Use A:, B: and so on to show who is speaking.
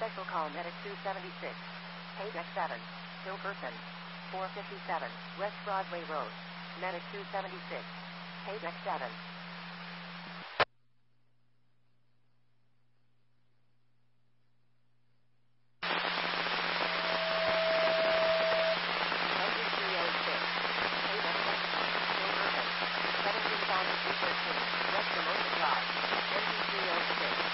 A: Special call Medic 276. Page X7. Hilkerson. 457 West Broadway Road. Medic 276. Page X7. Engine 306. Page X7. Hilkerson. 17,213 West Hermosa Drive. Engine 306.